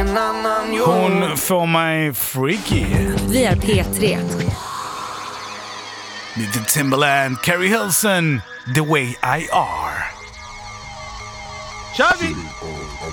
Hon får mig freaky. Vi är P3. Lite Timbaland, Carrie Hilson, The Way I Are. Kör vi!